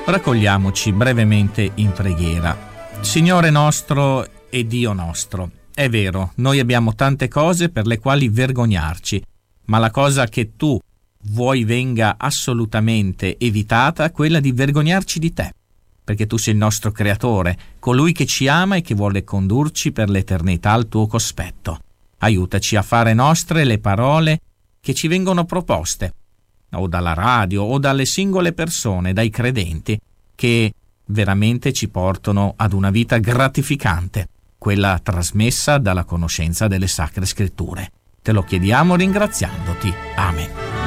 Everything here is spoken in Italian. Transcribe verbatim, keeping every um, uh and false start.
Raccogliamoci brevemente in preghiera. Signore nostro e Dio nostro, è vero, noi abbiamo tante cose per le quali vergognarci, ma la cosa che tu vuoi venga assolutamente evitata è quella di vergognarci di te, perché tu sei il nostro creatore, colui che ci ama e che vuole condurci per l'eternità al tuo cospetto. Aiutaci a fare nostre le parole che ci vengono proposte, o dalla radio o dalle singole persone, dai credenti, che veramente ci portano ad una vita gratificante, quella trasmessa dalla conoscenza delle Sacre Scritture. Te lo chiediamo ringraziandoti. Amen.